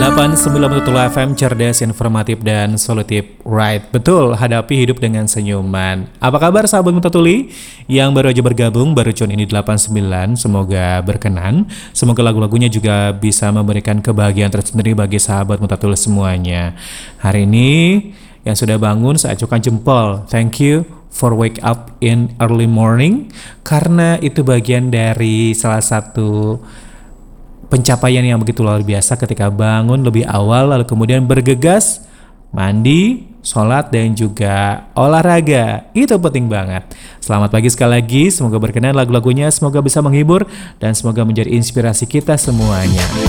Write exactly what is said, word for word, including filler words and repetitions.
delapan puluh sembilan koma satu F M, cerdas, informatif, dan solutif. Right, betul, hadapi hidup dengan senyuman. Apa kabar sahabat Mutatuli yang baru aja bergabung, baru tune ini delapan puluh sembilan, semoga berkenan. Semoga lagu-lagunya juga bisa memberikan kebahagiaan tersendiri bagi sahabat Mutatuli semuanya. Hari ini yang sudah bangun, saya acungkan jempol. Thank you for wake up in early morning, karena itu bagian dari salah satu pencapaian yang begitu luar biasa ketika bangun lebih awal, lalu kemudian bergegas, mandi, sholat, dan juga olahraga. Itu penting banget. Selamat pagi sekali lagi, semoga berkenan lagu-lagunya, semoga bisa menghibur, dan semoga menjadi inspirasi kita semuanya.